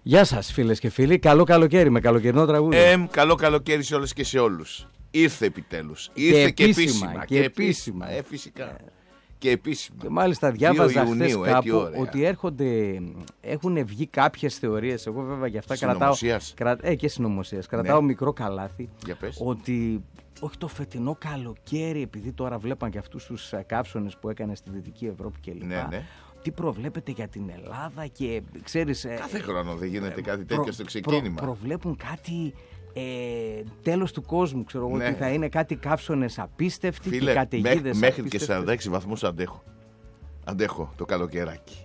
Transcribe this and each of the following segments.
Γεια σας φίλες και φίλοι, καλό καλοκαίρι με καλοκαιρινό τραγούδι. Καλό καλοκαίρι σε όλες και σε όλους. Ήρθε επιτέλους. Και Ήρθε επίσημα, και επίσημα. Φυσικά. Και επίσημα. Και μάλιστα διάβαζα χθες κάπου ωραία. ότι έχουν βγει κάποιες θεωρίες. Εγώ βέβαια για αυτά κρατάω. Και συνωμοσίας. Κρατάω μικρό καλάθι. Για πες. Ότι όχι το φετινό καλοκαίρι, επειδή τώρα βλέπαν και αυτούς τους καύσονες που έκανε στη Δυτική Ευρώπη κλπ. Ναι. Τι προβλέπετε για την Ελλάδα και ξέρεις. Κάθε χρόνο δεν γίνεται κάτι τέτοιο στο ξεκίνημα. Προβλέπουν κάτι. Τέλος του κόσμου, ξέρω εγώ, ότι θα είναι κάτι καύσονες απίστευτοι. Φίλε, και καταιγίδες μέχρι και 46 βαθμούς αντέχω το καλοκαιράκι.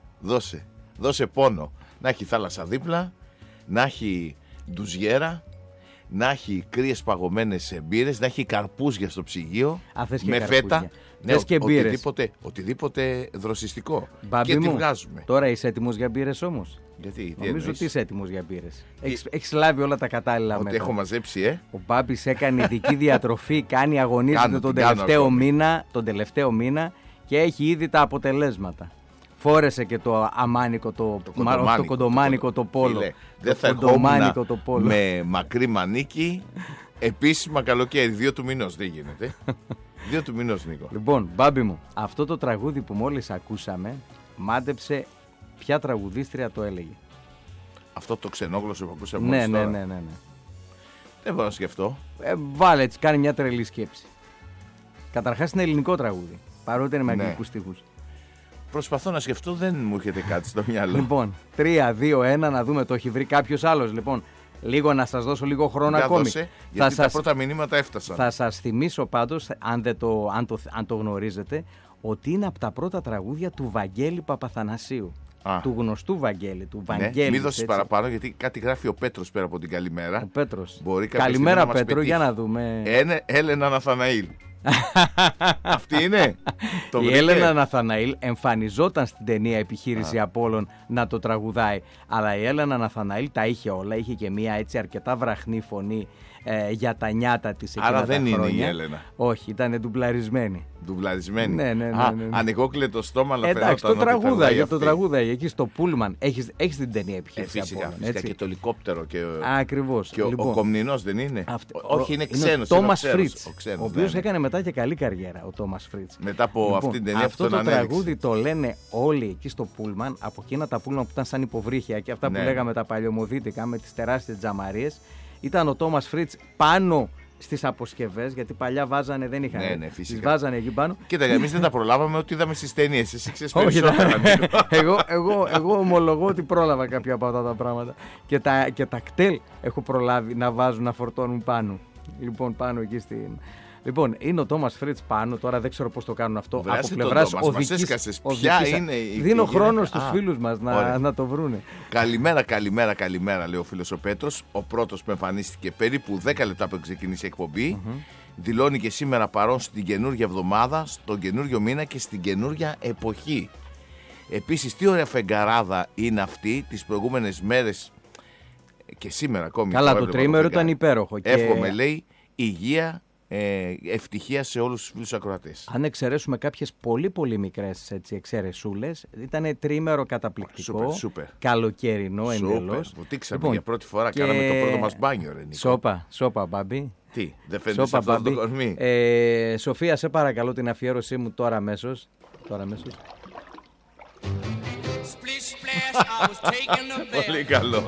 Δώσε πόνο. Να έχει θάλασσα δίπλα, να έχει ντουζιέρα, να έχει κρύες παγωμένες μπύρες, να έχει καρπούζια στο ψυγείο με φέτα. Ναι, και οτιδήποτε δροσιστικό. Μπάμπη και μου, τη βγάζουμε. Τώρα είσαι έτοιμος για μπύρες όμως? Γιατί, νομίζω ότι είσαι έτοιμος για μπύρες. Έχεις λάβει όλα τα κατάλληλα μέτρα. Ότι έχω μαζέψει, Ο Μπάμπης έκανε ειδική διατροφή, αγωνίζεται τον τελευταίο μήνα και έχει ήδη τα αποτελέσματα. Φόρεσε και το αμάνικο, το κοντομάνικο το πόλο. Φίλε, δεν θα ερχόμουν με μακρύ μανίκι επίσημα καλοκαίρι. 2 του μηνός δεν γίνεται. 2 του μηνός, Νίκο. Λοιπόν, Μπάμπη μου, αυτό το τραγούδι που μόλις ακούσαμε, μάντεψε ποια τραγουδίστρια το έλεγε. Αυτό το ξενόγλωσσο που ακούσαμε μόλις τώρα. Ναι. Δεν μπορώ να σκεφτώ. Βάλε έτσι, κάνει μια τρελή σκέψη. Καταρχάς είναι ελληνικό τραγούδι, παρότι είναι με αγγλικούς στίχους. Προσπαθώ να σκεφτώ, δεν μου έρχεται κάτι στο μυαλό. Λοιπόν, 3, 2, 1, να δούμε, το έχει βρει κάποιος άλλος. Λοιπόν, λίγο να σας δώσω λίγο χρόνο ακόμη. Γιατί τα πρώτα μηνύματα έφτασαν. Θα σας θυμίσω πάντως, αν το γνωρίζετε, ότι είναι από τα πρώτα τραγούδια του Βαγγέλη Παπαθανασίου. Του γνωστού Βαγγέλη, του Βαγγέλη. Μην δώσεις παραπάνω, γιατί κάτι γράφει ο Πέτρος πέρα από την καλημέρα. Ο Πέτρος. Μπορεί καλημέρα Πέτρο, για να δούμε. Έλενα Ναθαναήλ. Αυτή είναι. Η Έλενα Ναθαναήλ εμφανιζόταν στην ταινία Επιχείρηση Απόλλων να το τραγουδάει. Αλλά η Έλενα Ναθαναήλ τα είχε όλα. Είχε και μία έτσι αρκετά βραχνή φωνή για τα νιάτα της εκείνα. Άρα δεν τα χρόνια. Είναι η Έλενα. Όχι, ήταν ντουμπλαρισμένη. Ντουμπλαρισμένη. Ναι. Ανοιγόκλε το στόμα, αλλά εντάξει, το τραγούδαγε εκεί στο Πούλμαν. Έχεις την ταινία Επιχείρηση Απόλλων. Φυσικά και το ελικόπτερο. Ακριβώς. Και ο Κομνηνός δεν είναι. Όχι, είναι ξένος. Ο Τόμας Φρίτς. Ο οποίος έκανε μετά και καλή καριέρα, ο Τόμας Φρίτς. Μετά από αυτήν την ταινία αυτό το τραγούδι το λένε όλοι εκεί στο Πούλμαν, από εκείνα τα Πούλμαν που ήταν σαν υποβρύχια και αυτά που λέγαμε τα παλιωμοδίτικα με τις τεράστιες τζαμαρίες. Ήταν ο Τόμας Φρίτς πάνω στις αποσκευές, γιατί παλιά βάζανε, δεν είχαν. Ναι, φυσικά. Τις βάζανε εκεί πάνω. Κοίτα, εμείς δεν τα προλάβαμε, ότι είδαμε στις ταινίες. Εσύ ξέρεις περισσότερα. Εγώ ομολογώ ότι πρόλαβα κάποια από αυτά τα πράγματα. Και τα κτέλ έχω προλάβει να βάζουν, να φορτώνουν πάνω. Λοιπόν, πάνω εκεί στην. Λοιπόν, είναι ο Τόμας Φρίτς πάνω, τώρα δεν ξέρω πώς το κάνουν αυτό. Από πλευράς οδικής. Ποια είναι η. Δίνω χρόνο στους φίλους μας να το βρούνε. Καλημέρα, λέει ο φίλος ο Πέτρος. Ο πρώτος που εμφανίστηκε περίπου 10 λεπτά που ξεκινήσει η εκπομπή. Δηλώνει και σήμερα παρόν στην καινούργια εβδομάδα, στον καινούριο μήνα και στην καινούργια εποχή. Επίσης, τι ωραία φεγγαράδα είναι αυτή τις προηγούμενες μέρες και σήμερα ακόμη. Καλά, το τριήμερο ήταν υπέροχο. Εύχομαι, λέει, υγεία. Ευτυχία σε όλους τους φίλους ακροατές. Αν εξαιρέσουμε κάποιες πολύ μικρές εξαιρεσούλες, ήταν τριήμερο καταπληκτικό. Σούπερ. Καλοκαιρινό εντελώς. Βουτήξαμε για πρώτη φορά, κάναμε το πρώτο μας μπάνιο, ρε Νίκο. Σόπα, Μπάμπη. Τι, δεν φαίνεται αυτό το κορμί. Σοφία, σε παρακαλώ την αφιέρωσή μου τώρα αμέσως. Πολύ καλό.